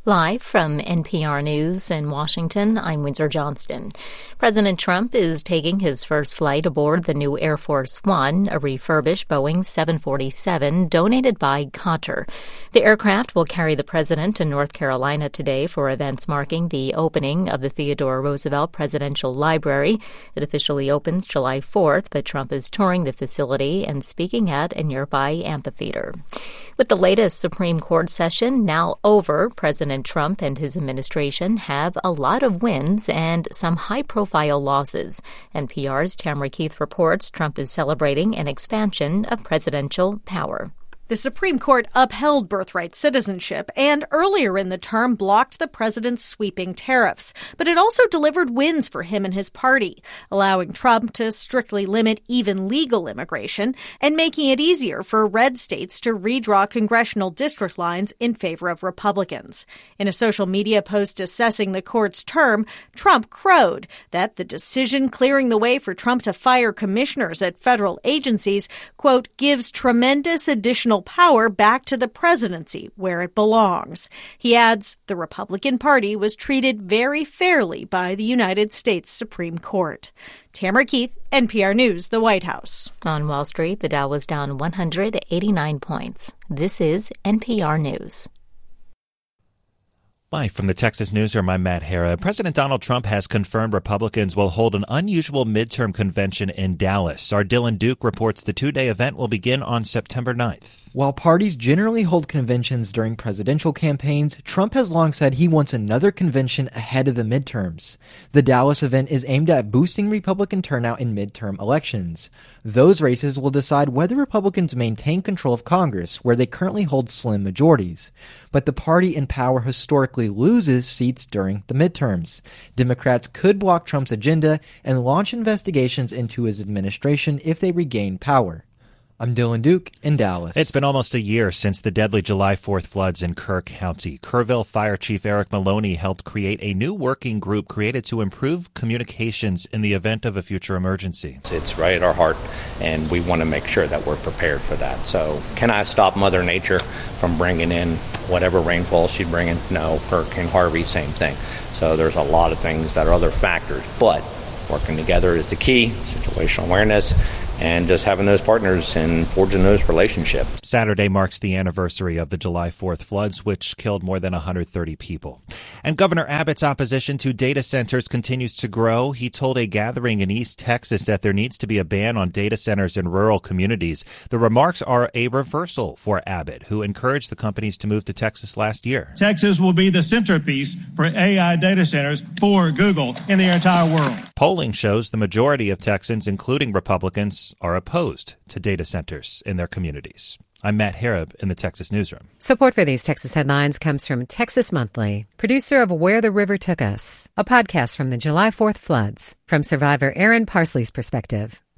Live from NPR News in Washington, I'm Windsor Johnston. President Trump is taking his first flight aboard the new Air Force One, a refurbished Boeing 747 donated by Qatar. The aircraft will carry the president to North Carolina today for events marking the opening of the Theodore Roosevelt Presidential Library. It officially opens July 4th, but Trump is touring the facility and speaking at a nearby amphitheater. With the latest Supreme Court session now over, President Trump and his administration have a lot of wins and some high-profile losses. NPR's Tamara Keith reports Trump is celebrating an expansion of presidential power. The Supreme Court upheld birthright citizenship and earlier in the term blocked the president's sweeping tariffs. But it also delivered wins for him and his party, allowing Trump to strictly limit even legal immigration and making it easier for red states to redraw congressional district lines in favor of Republicans. In a social media post assessing the court's term, Trump crowed that the decision clearing the way for Trump to fire commissioners at federal agencies, quote, gives tremendous additional power back to the presidency where it belongs. He adds the Republican Party was treated very fairly by the United States Supreme Court. Tamara Keith, NPR News, the White House. On Wall Street, the Dow was down 189 points. This is NPR News. Live from the Texas Newsroom, I'm Matt Hara. President Donald Trump has confirmed Republicans will hold an unusual midterm convention in Dallas. Our Dylan Duke reports the two-day event will begin on September 9th. While parties generally hold conventions during presidential campaigns, Trump has long said he wants another convention ahead of the midterms. The Dallas event is aimed at boosting Republican turnout in midterm elections. Those races will decide whether Republicans maintain control of Congress, where they currently hold slim majorities. But the party in power historically loses seats during the midterms. Democrats could block Trump's agenda and launch investigations into his administration if they regain power. I'm Dylan Duke in Dallas. It's been almost a year since the deadly July 4th floods in Kerr County. Kerrville Fire Chief Eric Maloney helped create a new working group created to improve communications in the event of a future emergency. It's right at our heart, and we want to make sure that we're prepared for that. So can I stop Mother Nature from bringing in whatever rainfall she'd bring in? No. Hurricane Harvey, same thing. So there's a lot of things that are other factors, but working together is the key, situational awareness, and just having those partners and forging those relationships. Saturday marks the anniversary of the July 4th floods, which killed more than 130 people. And Governor Abbott's opposition to data centers continues to grow. He told a gathering in East Texas that there needs to be a ban on data centers in rural communities. The remarks are a reversal for Abbott, who encouraged the companies to move to Texas last year. Texas will be the centerpiece for AI data centers for Google in the entire world. Polling shows the majority of Texans, including Republicans, are opposed to data centers in their communities. I'm Matt Harab in the Texas Newsroom. Support for these Texas headlines comes from Texas Monthly, producer of Where the River Took Us, a podcast from the July 4th floods, from survivor Aaron Parsley's perspective.